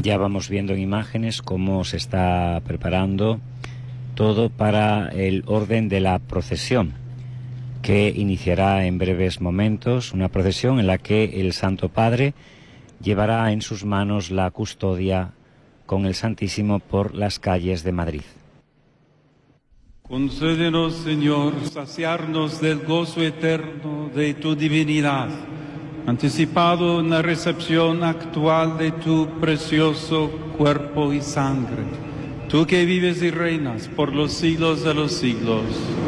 Ya vamos viendo en imágenes cómo se está preparando todo para el orden de la procesión, que iniciará en breves momentos, una procesión en la que el Santo Padre llevará en sus manos la custodia con el Santísimo por las calles de Madrid. Concédenos, Señor, saciarnos del gozo eterno de tu divinidad, anticipado en la recepción actual de tu precioso cuerpo y sangre, tú que vives y reinas por los siglos de los siglos.